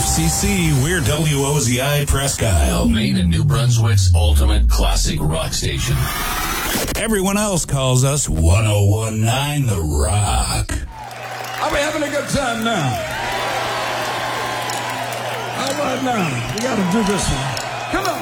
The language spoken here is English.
FCC, we're WOZI Presque Isle, Maine and New Brunswick's ultimate classic rock station. Everyone else calls us 1019 The Rock. Are we having a good time now? All right now, we got to do this one. Come on.